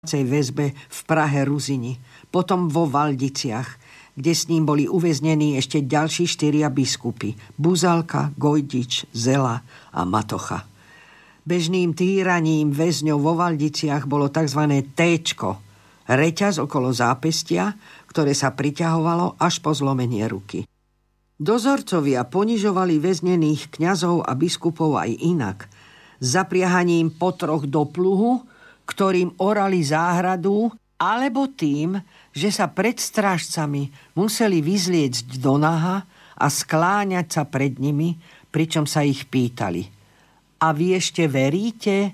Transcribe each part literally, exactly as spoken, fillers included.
väzbe v Prahe Ruzini, potom vo Valdiciach, kde s ním boli uväznení ešte ďalší štyria biskupy: Buzalka, Gojdič, Zela a Matocha. Bežným týraním väzňov vo Valdiciach bolo tzv. téčko, reťaz okolo zápestia, ktoré sa priťahovalo až po zlomenie ruky. Dozorcovia ponižovali väznených kňazov a biskupov aj inak, zapriahaním potroch do pluhu, ktorým orali záhradu, alebo tým, že sa pred strážcami museli vyzliecť do naha a skláňať sa pred nimi, pričom sa ich pýtali: a vy ešte veríte?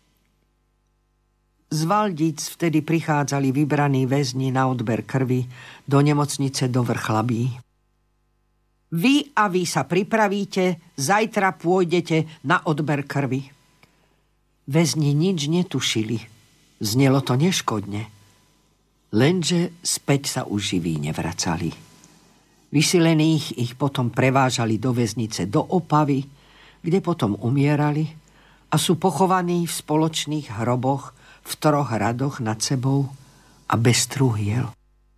Z Valdic vtedy prichádzali vybraní väzni na odber krvi do nemocnice do Vrchlabí. Vy a vy sa pripravíte, zajtra pôjdete na odber krvi. Väzni nič netušili. Znelo to neškodne. Lenže späť sa už živí nevracali. Vysilených ich potom prevážali do väznice do Opavy, kde potom umierali a sú pochovaní v spoločných hroboch v troch radoch nad sebou a bez trúhiel.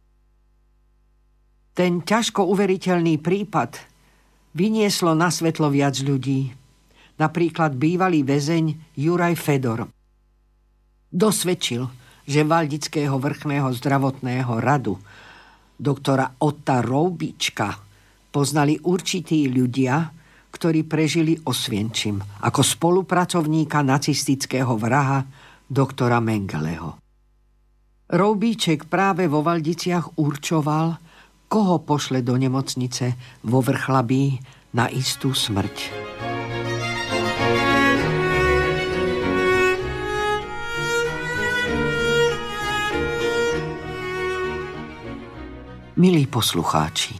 Ten ťažko uveriteľný prípad vynieslo na svetlo viac ľudí. Napríklad bývalý väzeň Juraj Fedor dosvedčil, že Valdického vrchného zdravotného radu doktora Otta Roubička poznali určití ľudia, ktorí prežili Osvienčim ako spolupracovníka nacistického vraha doktora Mengeleho. Roubíček práve vo Valdiciach určoval, koho pošle do nemocnice vo Vrchlabí na istú smrť. Milí poslucháči,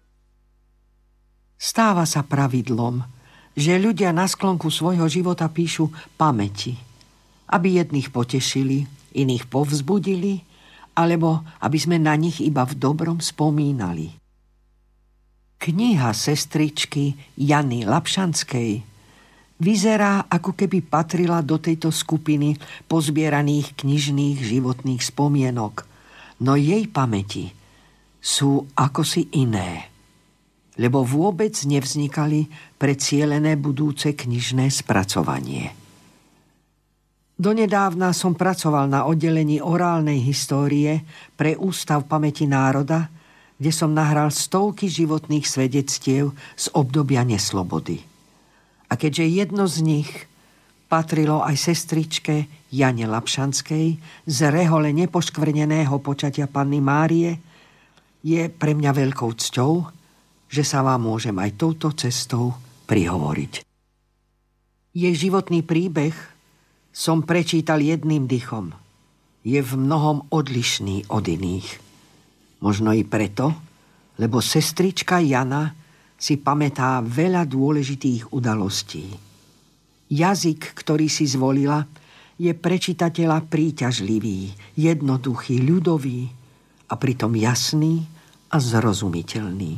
stáva sa pravidlom, že ľudia na sklonku svojho života píšu pamäti, aby jedných potešili, iných povzbudili, alebo aby sme na nich iba v dobrom spomínali. Kniha sestričky Jany Lapšanskej vyzerá, ako keby patrila do tejto skupiny pozbieraných knižných životných spomienok, no jej pamäti sú akosi iné, lebo vôbec nevznikali pre cielené budúce knižné spracovanie. Donedávna som pracoval na oddelení orálnej histórie pre Ústav pamäti národa, kde som nahral stovky životných svedectiev z obdobia neslobody. A keďže jedno z nich patrilo aj sestričke Jane Lapšanskej z rehole nepoškvrneného počatia Panny Márie, je pre mňa veľkou cťou, že sa vám môžem aj touto cestou prihovoriť. Jej životný príbeh som prečítal jedným dychom. Je v mnohom odlišný od iných. Možno i preto, lebo sestrička Jana si pamätá veľa dôležitých udalostí. Jazyk, ktorý si zvolila, je pre čitateľa príťažlivý, jednoduchý, ľudový a pritom jasný a zrozumiteľný.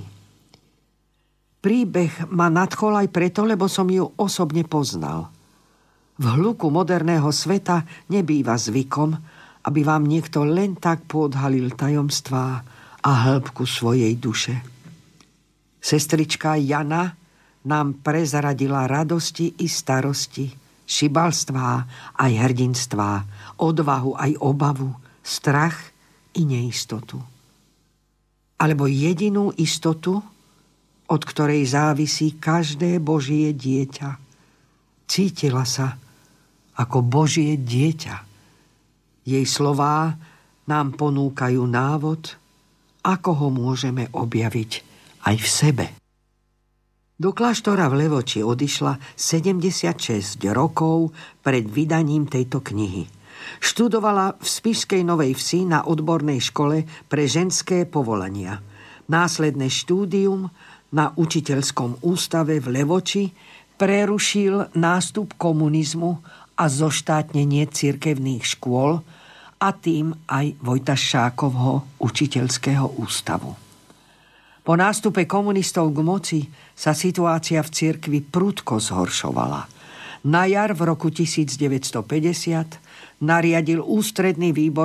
Príbeh ma nadchol aj preto, lebo som ju osobne poznal. V hluku moderného sveta nebýva zvykom, aby vám niekto len tak poodhalil tajomstvá a hĺbku svojej duše. Sestrička Jana nám prezradila radosti i starosti, šibalstvá aj hrdinstvá, odvahu aj obavu, strach i neistotu. Alebo jedinú istotu, od ktorej závisí každé Božie dieťa. Cítila sa ako Božie dieťa. Jej slová nám ponúkajú návod, ako ho môžeme objaviť aj v sebe. Do kláštora v Levoči odišla sedemdesiatšesť rokov pred vydaním tejto knihy. Študovala v Spišskej Novej Vsi na odbornej škole pre ženské povolania. Následné štúdium na učiteľskom ústave v Levoči prerušil nástup komunizmu a zoštátnenie cirkevných škôl a tým aj Vojta Šákovho učiteľského ústavu. Po nástupe komunistov k moci sa situácia v cirkvi prudko zhoršovala. Na jar v roku tisícdeväťstopäťdesiat nariadil ústredný výbor